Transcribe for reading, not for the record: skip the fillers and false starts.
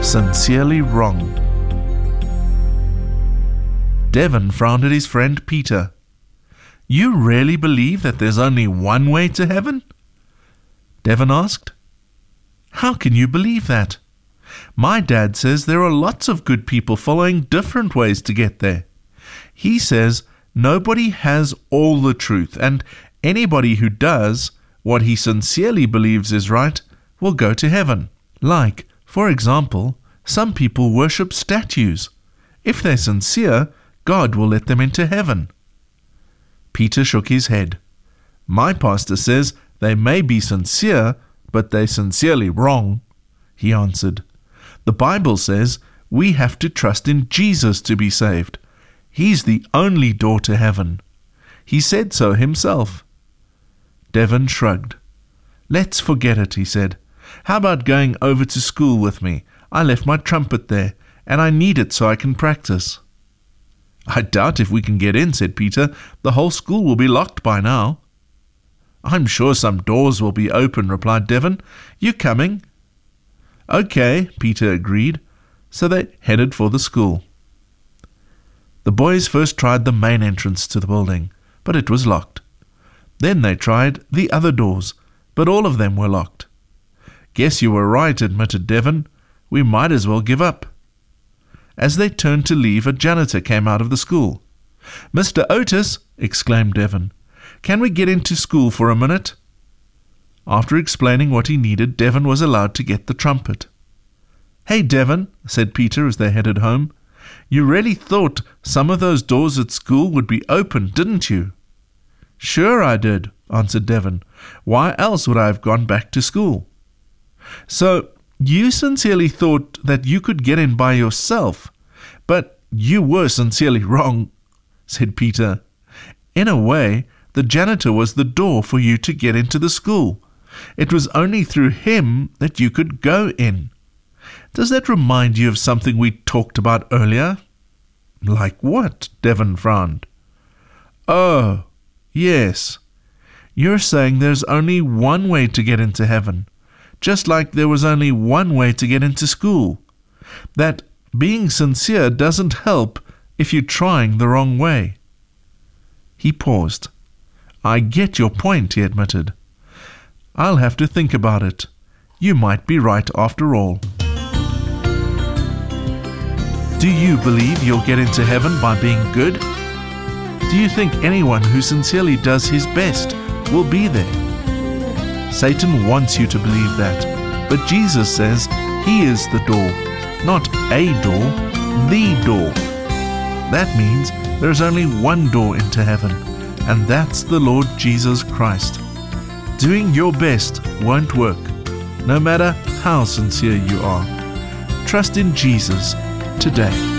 Sincerely wrong. Devon frowned at his friend Peter. You really believe that there's only one way to heaven? Devon asked. How can you believe that? My dad says there are lots of good people following different ways to get there. He says nobody has all the truth, and anybody who does what he sincerely believes is right will go to heaven. Like, for example, some people worship statues. If they're sincere, God will let them into heaven. Peter shook his head. My pastor says they may be sincere, but they're sincerely wrong, he answered. The Bible says we have to trust in Jesus to be saved. He's the only door to heaven. He said so himself. Devon shrugged. Let's forget it, he said. How about going over to school with me? I left my trumpet there, and I need it so I can practice. I doubt if we can get in, said Peter. The whole school will be locked by now. I'm sure some doors will be open, replied Devon. You coming? Okay, Peter agreed. So they headed for the school. The boys first tried the main entrance to the building, but it was locked. Then they tried the other doors, but all of them were locked. Guess you were right, admitted Devon. We might as well give up. As they turned to leave, a janitor came out of the school. Mr. Otis, exclaimed Devon, can we get into school for a minute? After explaining what he needed, Devon was allowed to get the trumpet. Hey, Devon, said Peter as they headed home, you really thought some of those doors at school would be open, didn't you? Sure I did, answered Devon. Why else would I have gone back to school? So, you sincerely thought that you could get in by yourself, but you were sincerely wrong, said Peter. In a way, the janitor was the door for you to get into the school. It was only through him that you could go in. Does that remind you of something we talked about earlier? Like what? Devon frowned. Oh, yes. You're saying there's only one way to get into heaven, just like there was only one way to get into school. That being sincere doesn't help if you're trying the wrong way. He paused. I get your point, he admitted. I'll have to think about it. You might be right after all. Do you believe you'll get into heaven by being good? Do you think anyone who sincerely does his best will be there? Satan wants you to believe that, but Jesus says he is the door, not a door, the door. That means there's only one door into heaven, and that's the Lord Jesus Christ. Doing your best won't work, no matter how sincere you are. Trust in Jesus today.